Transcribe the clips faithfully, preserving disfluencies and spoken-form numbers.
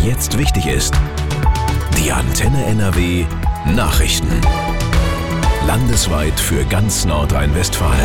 jetzt wichtig ist. Die Antenne N R W Nachrichten. Landesweit für ganz Nordrhein-Westfalen.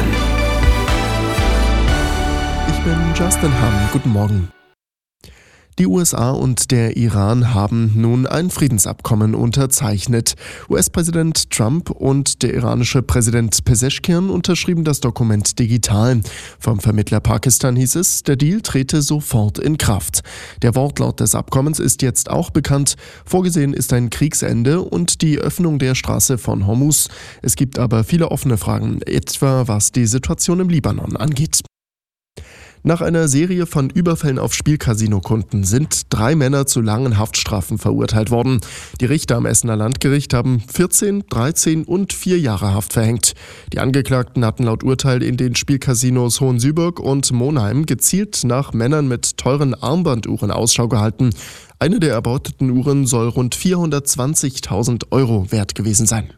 Ich bin Justin Hamm. Guten Morgen. Die U S A und der Iran haben nun ein Friedensabkommen unterzeichnet. U S-Präsident Trump und der iranische Präsident Pezeshkian unterschrieben das Dokument digital. Vom Vermittler Pakistan hieß es, der Deal trete sofort in Kraft. Der Wortlaut des Abkommens ist jetzt auch bekannt. Vorgesehen ist ein Kriegsende und die Öffnung der Straße von Hormuz. Es gibt aber viele offene Fragen, etwa was die Situation im Libanon angeht. Nach einer Serie von Überfällen auf Spielcasino-Kunden sind drei Männer zu langen Haftstrafen verurteilt worden. Die Richter am Essener Landgericht haben vierzehn, dreizehn und vier Jahre Haft verhängt. Die Angeklagten hatten laut Urteil in den Spielcasinos Hohensüburg und Monheim gezielt nach Männern mit teuren Armbanduhren Ausschau gehalten. Eine der erbeuteten Uhren soll rund vierhundertzwanzigtausend Euro wert gewesen sein.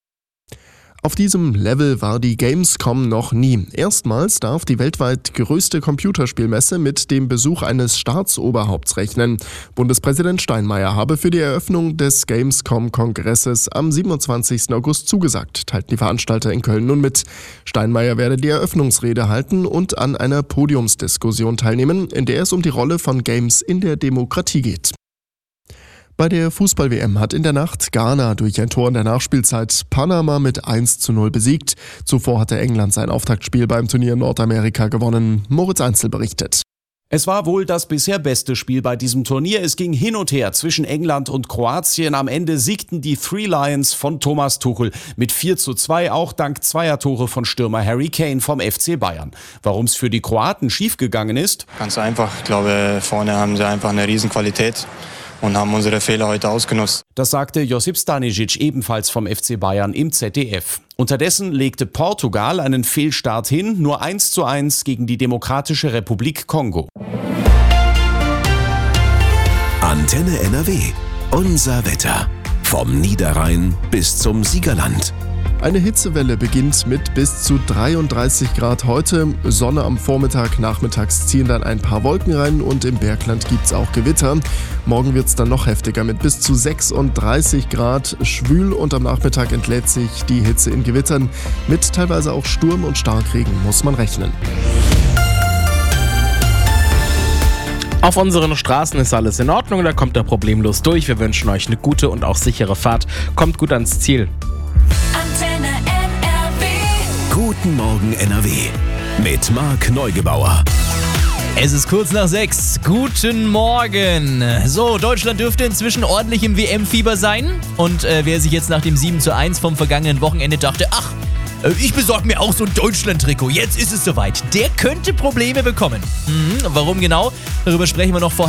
Auf diesem Level war die Gamescom noch nie. Erstmals darf die weltweit größte Computerspielmesse mit dem Besuch eines Staatsoberhaupts rechnen. Bundespräsident Steinmeier habe für die Eröffnung des Gamescom-Kongresses am siebenundzwanzigsten August zugesagt, teilten die Veranstalter in Köln nun mit. Steinmeier werde die Eröffnungsrede halten und an einer Podiumsdiskussion teilnehmen, in der es um die Rolle von Games in der Demokratie geht. Bei der Fußball-W M hat in der Nacht Ghana durch ein Tor in der Nachspielzeit Panama mit eins zu null besiegt. Zuvor hatte England sein Auftaktspiel beim Turnier Nordamerika gewonnen. Moritz Einzel berichtet. Es war wohl das bisher beste Spiel bei diesem Turnier. Es ging hin und her zwischen England und Kroatien. Am Ende siegten die Three Lions von Thomas Tuchel mit vier zu zwei, auch dank zweier Tore von Stürmer Harry Kane vom F C Bayern. Warum es für die Kroaten schiefgegangen ist? Ganz einfach. Ich glaube, vorne haben sie einfach eine Riesenqualität und haben unsere Fehler heute ausgenutzt. Das sagte Josip Stanisic ebenfalls vom F C Bayern im Z D F. Unterdessen legte Portugal einen Fehlstart hin, nur eins zu eins gegen die Demokratische Republik Kongo. Antenne N R W. Unser Wetter. Vom Niederrhein bis zum Siegerland. Eine Hitzewelle beginnt mit bis zu dreiunddreißig Grad heute. Sonne am Vormittag, nachmittags ziehen dann ein paar Wolken rein und im Bergland gibt's auch Gewitter. Morgen wird's dann noch heftiger mit bis zu sechsunddreißig Grad, schwül und am Nachmittag entlädt sich die Hitze in Gewittern. Mit teilweise auch Sturm und Starkregen muss man rechnen. Auf unseren Straßen ist alles in Ordnung, da kommt er problemlos durch. Wir wünschen euch eine gute und auch sichere Fahrt. Kommt gut ans Ziel. Antenne N R W. Guten Morgen N R W. Mit Marc Neugebauer. Es ist kurz nach sechs. Guten Morgen. So, Deutschland dürfte inzwischen ordentlich im W M-Fieber sein. Und äh, wer sich jetzt nach dem sieben zu eins vom vergangenen Wochenende dachte, ach, äh, ich besorge mir auch so ein Deutschland-Trikot, jetzt ist es soweit, der könnte Probleme bekommen. Mhm, warum genau? Darüber sprechen wir noch vorher.